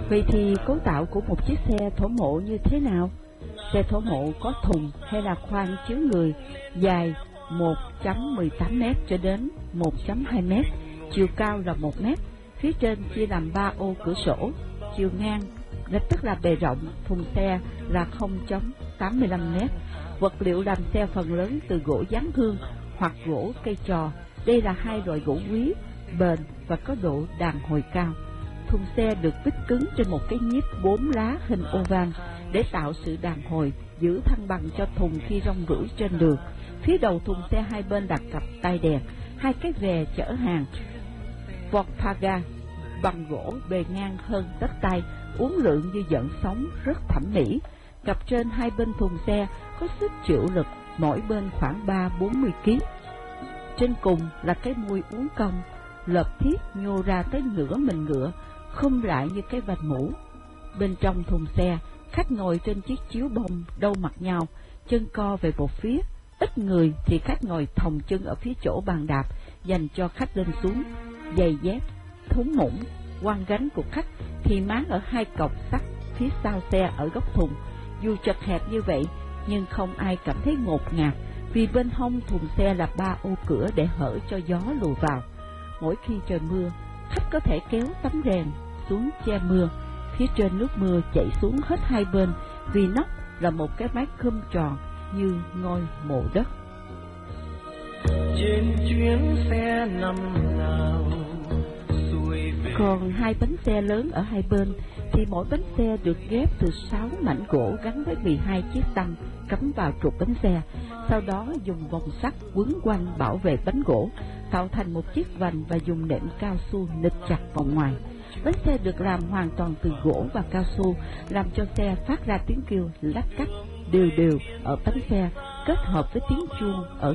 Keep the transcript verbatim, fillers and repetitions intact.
Vậy thì cấu tạo của một chiếc xe thổ mộ như thế nào? Xe thổ mộ có thùng hay là khoang chứa người, dài một phẩy mười tám mét cho đến một phẩy hai mét, chiều cao là một mét, phía trên chia làm ba ô cửa sổ, chiều ngang, tức là bề rộng thùng xe là không phẩy tám mươi lăm mét. Vật liệu làm xe phần lớn từ gỗ dán hương hoặc gỗ cây trò. Đây là hai loại gỗ quý, bền và có độ đàn hồi cao. Thùng xe được vít cứng trên một cái nhíp bốn lá hình oval để tạo sự đàn hồi, giữ thăng bằng cho thùng khi rong ruổi trên đường. Phía đầu thùng xe hai bên đặt cặp tay đèn, hai cái vè chở hàng Volkswagen bằng gỗ bề ngang hơn tất tay, uốn lượn như dẫn sóng, rất thẩm mỹ. Cặp trên hai bên thùng xe có sức chịu lực mỗi bên khoảng ba bốn mươi ki lô gam. Trên cùng là cái mui uốn cong, lợp thiết nhô ra tới nửa mình ngựa, khum lại như cái vành mũ. Bên trong thùng xe, khách ngồi trên chiếc chiếu bông đâu mặt nhau, chân co về một phía. Ít người thì khách ngồi thòng chân ở phía chỗ bàn đạp dành cho khách lên xuống. Giày dép, thúng mũng, quăng gánh của khách thì máng ở hai cọc sắt phía sau xe ở góc thùng. Dù chật hẹp như vậy, nhưng không ai cảm thấy ngột ngạt, vì bên hông thùng xe là ba ô cửa để hở cho gió lùa vào. Mỗi khi trời mưa, khách có thể kéo tấm rèm xuống che mưa. Phía trên nước mưa chảy xuống hết hai bên, vì nóc là một cái mái khum tròn như ngôi mộ đất. Trên chuyến xe năm nào xuôi về. Còn hai bánh xe lớn ở hai bên thì mỗi bánh xe được ghép từ sáu mảnh gỗ gắn với mười hai chiếc tăm cắm vào trục bánh xe, sau đó dùng vòng sắt quấn quanh bảo vệ bánh gỗ, tạo thành một chiếc vành và dùng nệm cao su nịt chặt vòng ngoài. Bánh xe được làm hoàn toàn từ gỗ và cao su, làm cho xe phát ra tiếng kêu lách cách đều đều ở bánh xe, kết hợp với tiếng chuông ở